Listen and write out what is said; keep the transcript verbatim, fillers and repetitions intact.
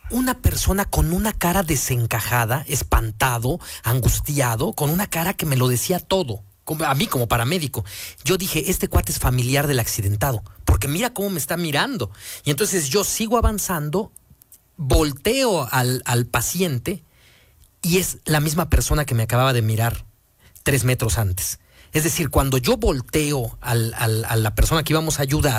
una persona con una cara desencajada, espantado, angustiado, con una cara que me lo decía todo. Como, a mí como paramédico. Yo dije, este cuate es familiar del accidentado, porque mira cómo me está mirando. Y entonces yo sigo avanzando, volteo al, al paciente y es la misma persona que me acababa de mirar tres metros antes. Es decir, cuando yo volteo al, al, a la persona que íbamos a ayudar,